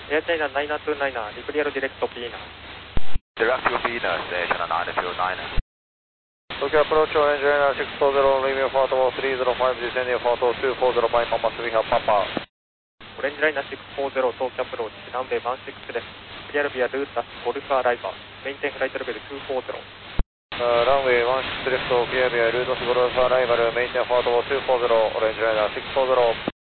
Air China 929, declare direct to Pina. Direct to Pina, station 929. Tokyo approach Orange Liner 640, leaving for 305, descending for 240 by Thomas, we have Papa. Orange Liner 640, Tokyo approach, runway 16 です。Clear via route as Golf Arrival, maintain flight level 240. Runway 16 left, clear via route as Golf Arrival, maintain for 240, Orange Liner 640.